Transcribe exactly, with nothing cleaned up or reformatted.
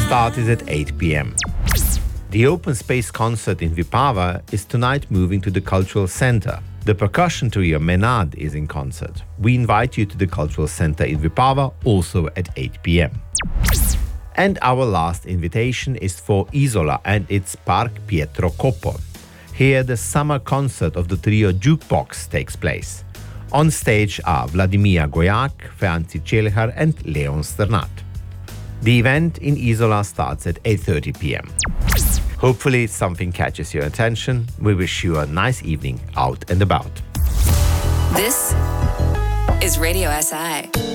start is at eight p.m. The Open Space concert in Vipava is tonight moving to the Cultural Center. The percussion trio Menad is in concert. We invite you to the Cultural Center in Vipava also at eight p.m. And our last invitation is for Isola and its Park Pietro Coppo. Here the summer concert of the trio Jukebox takes place. On stage are Vladimir Goyak, Feanzi Celhar and Leon Sternat. The event in Isola starts at eight thirty p.m. Hopefully something catches your attention. We wish you a nice evening out and about. This is Radio S I.